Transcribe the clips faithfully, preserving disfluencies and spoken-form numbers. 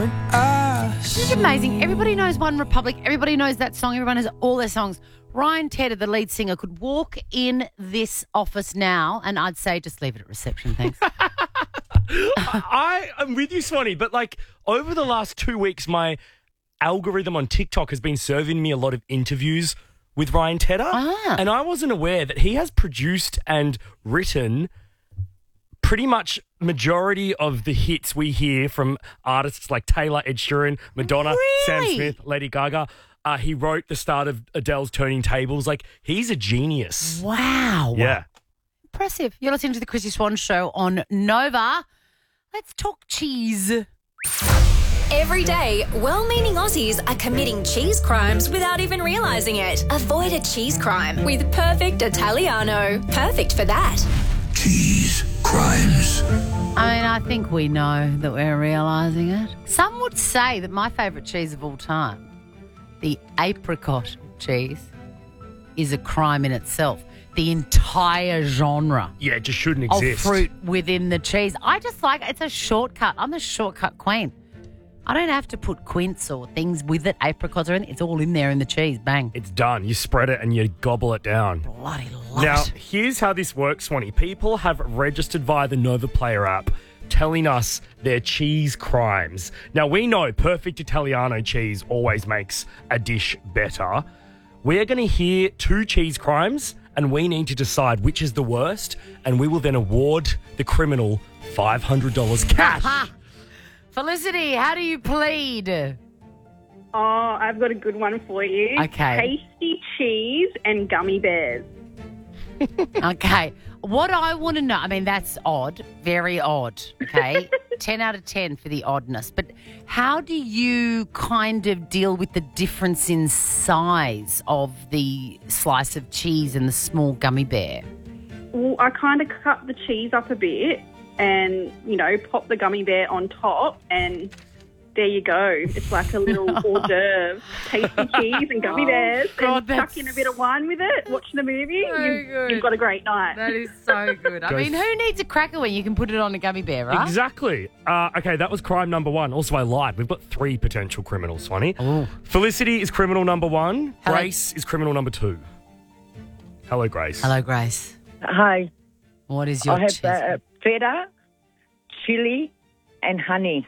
us. This is amazing. Everybody knows One Republic. Everybody knows that song. Everyone has all their songs. Ryan Tedder, the lead singer, could walk in this office now and I'd say just leave it at reception, thanks. I am with you, Swanee, but like over the last two weeks, my algorithm on TikTok has been serving me a lot of interviews with Ryan Tedder. Ah. And I wasn't aware that he has produced and written pretty much majority of the hits we hear from artists like Taylor, Ed Sheeran, Madonna, Sam Really? Smith, Lady Gaga. Uh, he wrote the start of Adele's Turning Tables. Like, he's a genius. Wow. Yeah. Impressive. You're listening to the Chrissy Swan Show on Nova. Let's talk cheese. Every day, well-meaning Aussies are committing cheese crimes without even realising it. Avoid a cheese crime with Perfect Italiano. Perfect for that. Cheese crimes. I mean, I think we know that we're realising it. Some would say that my favourite cheese of all time, the apricot cheese, is a crime in itself. The entire genre Yeah, it just shouldn't of exist. fruit within the cheese. I just like it's a shortcut. I'm the shortcut queen. I don't have to put quince or things with it, apricots or anything. It's all in there in the cheese. Bang. It's done. You spread it and you gobble it down. Bloody love Now, it. here's how this works, Swanee. People have registered via the Nova Player app telling us their cheese crimes. Now, we know Perfect Italiano cheese always makes a dish better. We're going to hear two cheese crimes and we need to decide which is the worst, and we will then award the criminal five hundred dollars cash. Ha! Felicity, how do you plead? Oh, I've got a good one for you. Okay. Tasty cheese and gummy bears. Okay. What I want to know, I mean, that's odd, very odd, okay? ten out of ten for the oddness. But how do you kind of deal with the difference in size of the slice of cheese and the small gummy bear? Well, I kind of cut the cheese up a bit and, you know, pop the gummy bear on top and there you go. It's like a little hors d'oeuvre. Tasty cheese and gummy Oh, bears. God, and that's- chuck in a bit of wine with it, watching the movie. So You've, good. you've got a great night. That is so good. I Goes- mean, who needs a cracker when you can put it on a gummy bear, right? Exactly. Uh, okay, that was crime number one. Also, I lied. We've got three potential criminals, Swanee. Oh. Felicity is criminal number one. Hello. Grace is criminal number two. Hello, Grace. Hello, Grace. Hi, What is your I have cheese? uh, feta, chili, and honey.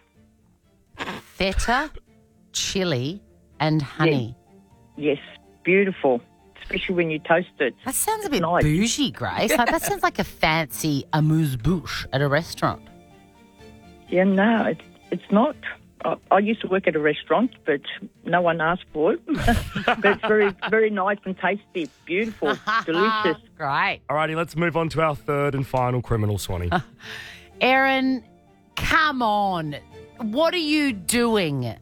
Feta, chili, and honey. Yes, beautiful, especially when you toast it. That sounds a bit Nice. bougie, Grace. Like, that sounds like a fancy amuse-bouche at a restaurant. Yeah, no, it's it's not. I, I used to work at a restaurant, but no one asked for it. But it's very, very nice and tasty, beautiful, delicious. Great. Alrighty, let's move on to our third and final criminal, Swanee. Erin, come on. What are you doing?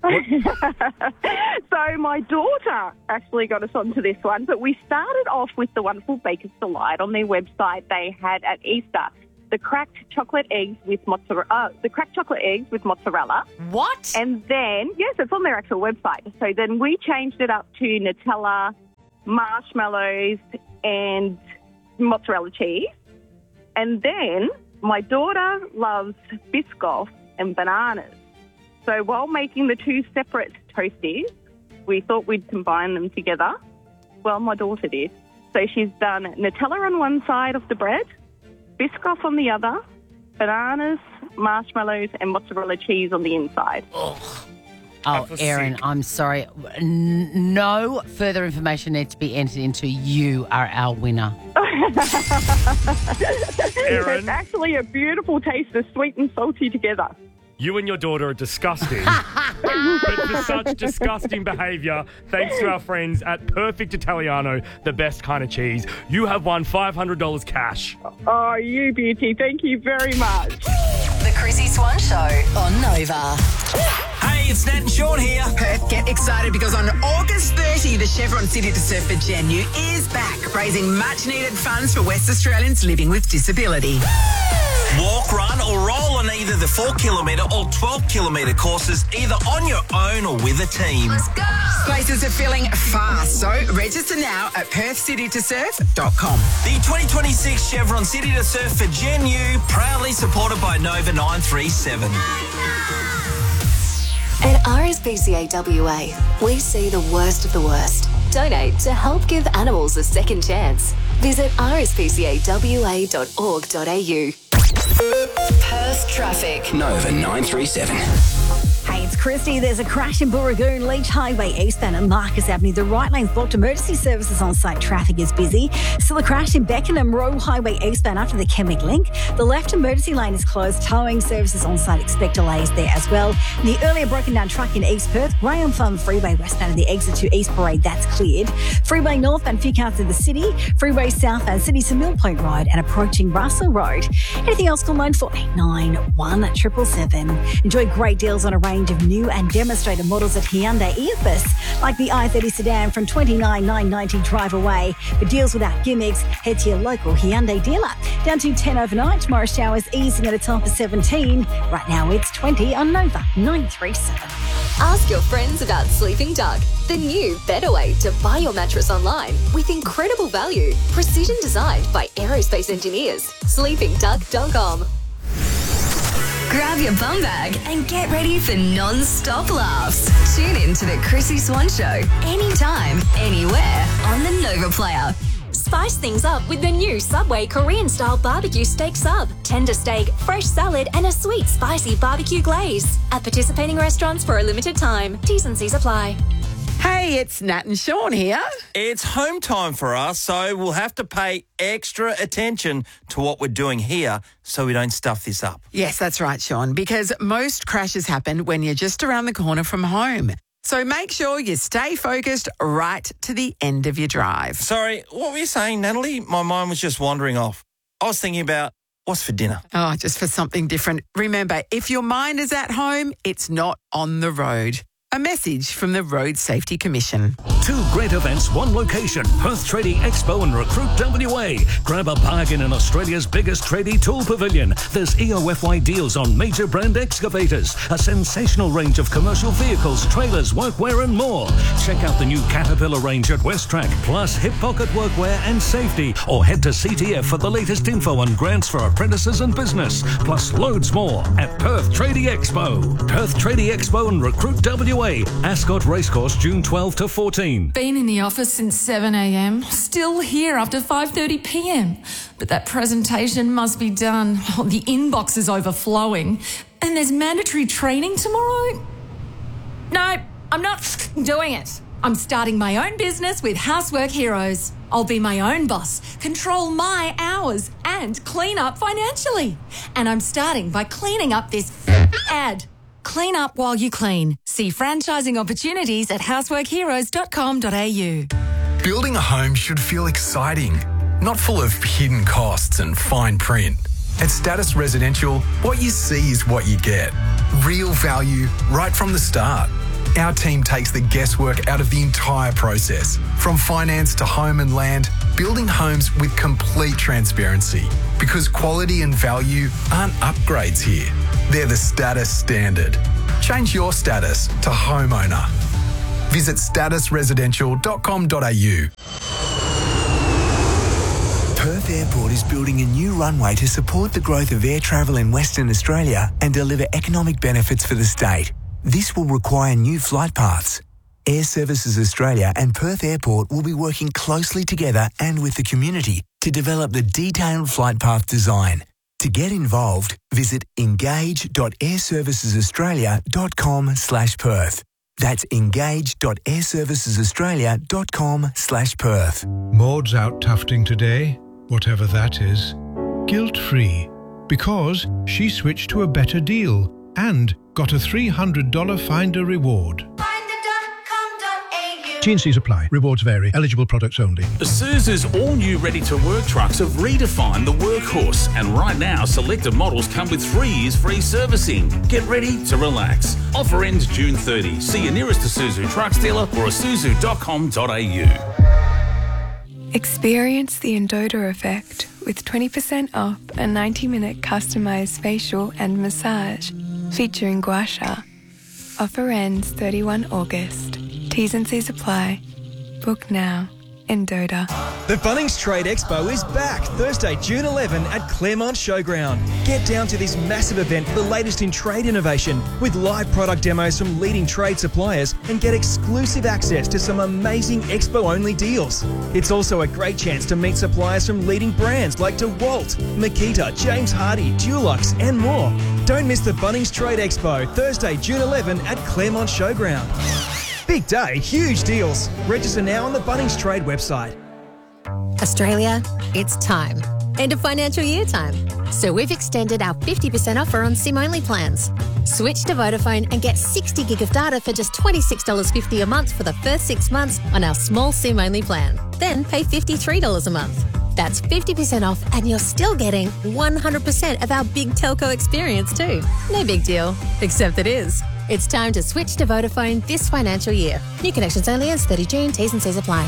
So my daughter actually got us onto this one, but we started off with the wonderful Baker's Delight. On their website, they had at Easter the cracked chocolate eggs with mozzarella. Uh, the cracked chocolate eggs with mozzarella, What? and then yes, it's on their actual website. So then we changed it up to Nutella, marshmallows, and mozzarella cheese. And then my daughter loves Biscoff and bananas. So while making the two separate toasties, we thought we'd combine them together. Well, my daughter did. So she's done Nutella on one side of the bread, Biscoff on the other, bananas, marshmallows, and mozzarella cheese on the inside. Oh, feel Erin, sick. I'm sorry. N- no further information needs to be entered into. You are our winner. Erin, It's actually a beautiful taste of sweet and salty together. you and your daughter are disgusting. But for such disgusting behaviour, thanks to our friends at Perfect Italiano, the best kind of cheese, you have won five hundred dollars cash. Oh, you beauty. Thank you very much. The Chrissy Swan Show on Nova. Hey, it's Nat and Sean here. Perth, get excited because on August thirtieth, the Chevron City to Surf for Genu is back, raising much-needed funds for West Australians living with disability. Walk, run or roll on either the four kilometre or twelve kilometre courses, either on your own or with a team. Let's go. Places are filling fast, so register now at perth city to surf dot com. The twenty twenty-six Chevron City to Surf for Genu, proudly supported by Nova nine three seven. At S P C A W A, we see the worst of the worst. Donate to help give animals a second chance. Visit r s p c a w a dot org dot a u. Perth traffic. Nova nine three seven. Hey, it's Christy. There's a crash in Burragoon, Leach Highway eastbound at Marcus Avenue. The right lane's blocked. Emergency services on site. Traffic is busy. Still a crash in Beckenham Road Highway eastbound after the Chemic Link. The left emergency lane is closed. Towing services on site. Expect delays there as well. And the earlier broken down truck in East Perth. Graham Farm Freeway westbound of the exit to East Parade. That's cleared. Freeway northbound few cars in the city. Freeway southbound City to Mill Point Road and approaching Russell Road. Anything else, call nine four eight nine, one seven seven seven. Enjoy great deals on a range of new and demonstrator models at Hyundai Earthus, like the i thirty sedan from twenty-nine thousand nine hundred ninety drive away. For deals without gimmicks, head to your local Hyundai dealer. Down to ten overnight, tomorrow showers easing at a top of seventeen. Right now it's twenty on Nova nine three seven. Ask your friends about Sleeping Duck, the new better way to buy your mattress online with incredible value. Precision designed by aerospace engineers. sleeping duck dot com. Grab your bum bag and get ready for non-stop laughs. Tune in to the Chrissy Swan Show anytime, anywhere on the Nova Player. Spice things up with the new Subway Korean-style barbecue steak sub. Tender steak, fresh salad and a sweet, spicy barbecue glaze. At participating restaurants for a limited time. T's and C's apply. Hey, it's Nat and Sean here. It's home time for us, so we'll have to pay extra attention to what we're doing here so we don't stuff this up. Yes, that's right, Sean, because most crashes happen when you're just around the corner from home. So make sure you stay focused right to the end of your drive. Sorry, what were you saying, Natalie? My mind was just wandering off. I was thinking about what's for dinner. Oh, just for something different. Remember, if your mind is at home, it's not on the road. A message from the Road Safety Commission. Two great events, one location. Perth Tradie Expo and Recruit W A. Grab a bargain in Australia's biggest tradie tool pavilion. There's E O F Y deals on major brand excavators, a sensational range of commercial vehicles, trailers, workwear and more. Check out the new Caterpillar range at Westrack, plus hip pocket workwear and safety. Or head to C T F for the latest info on grants for apprentices and business. Plus loads more at Perth Tradie Expo. Perth Tradie Expo and Recruit W A. Ascot Racecourse, June twelfth to fourteen. Been in the office since seven a m, still here after five thirty p m. But that presentation must be done. Oh, the inbox is overflowing. And there's mandatory training tomorrow? No, I'm not doing it. I'm starting my own business with Housework Heroes. I'll be my own boss, control my hours, and clean up financially. And I'm starting by cleaning up this ad. Clean up while you clean. See franchising opportunities at housework heroes dot com dot a u. Building a home should feel exciting, not full of hidden costs and fine print. At Status Residential, what you see is what you get. Real value right from the start. Our team takes the guesswork out of the entire process, from finance to home and land, building homes with complete transparency. Because quality and value aren't upgrades here. They're the status standard. Change your status to homeowner. Visit status residential dot com dot a u. Perth Airport is building a new runway to support the growth of air travel in Western Australia and deliver economic benefits for the state. This will require new flight paths. Air Services Australia and Perth Airport will be working closely together and with the community to develop the detailed flight path design. To get involved, visit engage dot air services australia dot com slash Perth. That's engage dot air services australia dot com slash Perth. Maud's out tufting today, whatever that is, guilt-free, because she switched to a better deal and got a three hundred dollars Finder reward. T and C's apply. Rewards vary. Eligible products only. Isuzu's all-new ready-to-work trucks have redefined the workhorse, and right now selected models come with three years free servicing. Get ready to relax. Offer ends June thirtieth. See your nearest Isuzu trucks dealer or isuzu dot com dot a u. Experience the Endota effect with twenty percent off a ninety minute customised facial and massage featuring gua sha. Offer ends thirty-first of August. T's and C's apply. Book now. Endota. The Bunnings Trade Expo is back Thursday, June eleventh at Claremont Showground. Get down to this massive event for the latest in trade innovation with live product demos from leading trade suppliers and get exclusive access to some amazing expo-only deals. It's also a great chance to meet suppliers from leading brands like DeWalt, Makita, James Hardie, Dulux and more. Don't miss the Bunnings Trade Expo Thursday, June eleventh at Claremont Showground. Big day, huge deals. Register now on the Bunnings Trade website. Australia, it's time. End of financial year time. So we've extended our fifty percent offer on SIM-only plans. Switch to Vodafone and get sixty gig of data for just twenty-six dollars fifty a month for the first six months on our small SIM-only plan. Then pay fifty-three dollars a month. That's fifty percent off and you're still getting one hundred percent of our big telco experience too. No big deal, except it is. It's time to switch to Vodafone this financial year. New connections only as thirty June. T's and C's apply.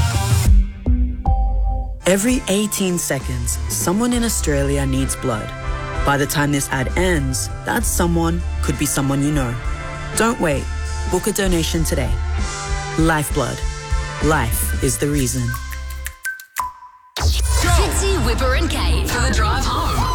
Every eighteen seconds, someone in Australia needs blood. By the time this ad ends, that someone could be someone you know. Don't wait. Book a donation today. Lifeblood. Life is the reason. Fitzy, Whipper and Kate for the drive home.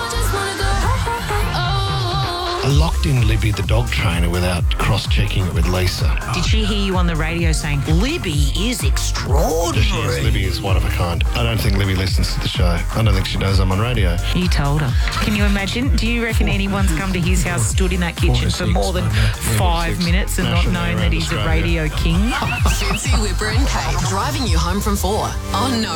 I locked in Libby the dog trainer without cross-checking it with Lisa. Did she hear you on the radio saying, Libby is extraordinary? She is. Libby is one of a kind. I don't think Libby listens to the show. I don't think she knows I'm on radio. You told her. Can you imagine? Do you reckon anyone's come to his house, stood in that kitchen for more than five minutes and not known that he's a radio king? Fitzy, Whipper and Kate driving you home from four on No